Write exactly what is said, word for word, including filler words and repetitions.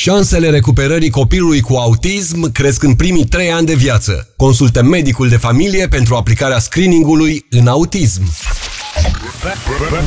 Șansele recuperării copilului cu autism cresc în primii trei ani de viață. Consultă medicul de familie pentru aplicarea screening-ului în autism.